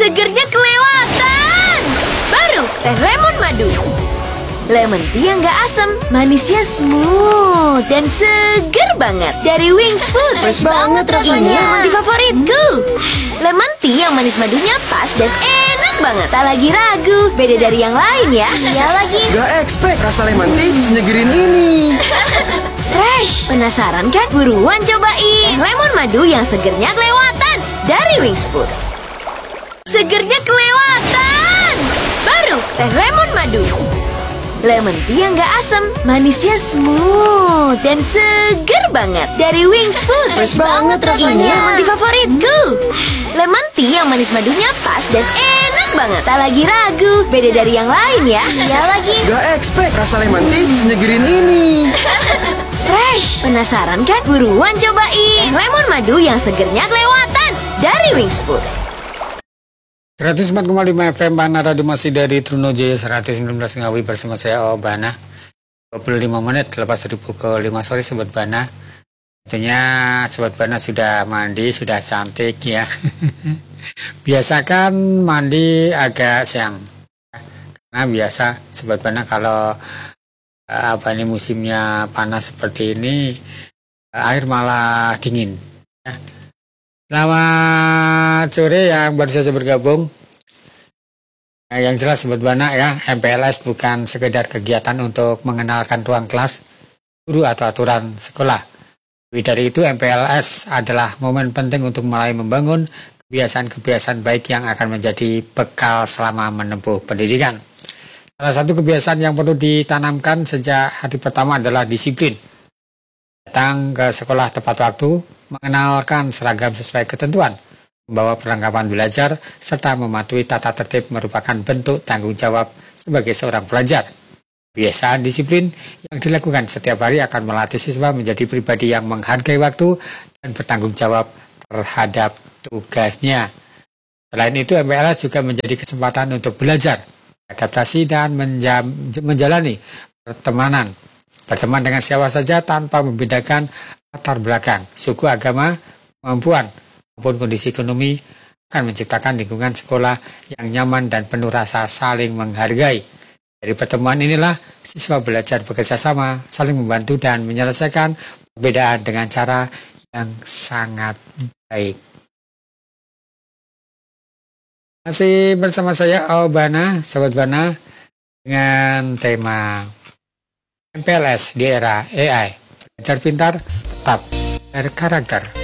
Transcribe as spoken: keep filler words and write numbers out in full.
Segernya kelewatan. Baru teh lemon madu. Lemon tea yang gak asam, manisnya smooth dan seger banget. Dari Wings Food. Fresh banget rasanya. Ini yang di favoritku. Lemon tea yang manis madunya pas dan enak banget. Tak lagi ragu, beda dari yang lain ya. Iya lagi. Gak expect rasa lemon tea senyegerin ini. Fresh. Penasaran kan? Buruan cobain. Lemon madu yang segernya kelewatan. Dari Wings Food. Segernya kelewatan. Baru teh lemon madu. Lemon tea yang gak asam, manisnya smooth dan seger banget. Dari Wings Food. Fresh banget rasanya. Ini yang di favoritku. Lemon tea yang manis madunya pas dan enak banget. Tak lagi ragu, beda dari yang lain ya. Iya lagi. Gak expect rasa lemon tea senyegerin ini. Fresh. Penasaran kan? Buruan cobain. Lemon madu yang segernya kelewatan. Dari Wings Food. seratus empat koma lima F M Bana Radio masih dari Trunojaya seratus sembilan belas Ngawi bersama saya Obana. dua puluh lima menit lepas dari pukul lima sore Sobat Bana. Tentunya Sobat Bana sudah mandi, sudah cantik ya. Biasakan mandi agak siang. Karena biasa Sobat Bana kalau apa ini musimnya panas seperti ini, air malah dingin. Ya. Selamat sore yang baru saja bergabung. Nah, yang jelas Sobat Bana ya, M P L S bukan sekedar kegiatan untuk mengenalkan ruang kelas, guru atau aturan sekolah. Lebih dari itu, M P L S adalah momen penting untuk mulai membangun kebiasaan-kebiasaan baik yang akan menjadi bekal selama menempuh pendidikan. Salah satu kebiasaan yang perlu ditanamkan sejak hari pertama adalah disiplin. Datang ke sekolah tepat waktu, mengenalkan seragam sesuai ketentuan, membawa perlengkapan belajar, serta mematuhi tata tertib merupakan bentuk tanggung jawab sebagai seorang pelajar. Kebiasaan disiplin yang dilakukan setiap hari akan melatih siswa menjadi pribadi yang menghargai waktu dan bertanggung jawab terhadap tugasnya. Selain itu, M P L S juga menjadi kesempatan untuk belajar, adaptasi, dan menjalani pertemanan. Berteman dengan siapa saja tanpa membedakan latar belakang, suku, agama, kemampuan, maupun kondisi ekonomi akan menciptakan lingkungan sekolah yang nyaman dan penuh rasa saling menghargai. Dari pertemuan inilah siswa belajar bekerja sama, saling membantu, dan menyelesaikan perbedaan dengan cara yang sangat baik. Masih bersama saya Obana, Sobat Bana, dengan tema M P L S di era A I, belajar pintar tetap berkarakter.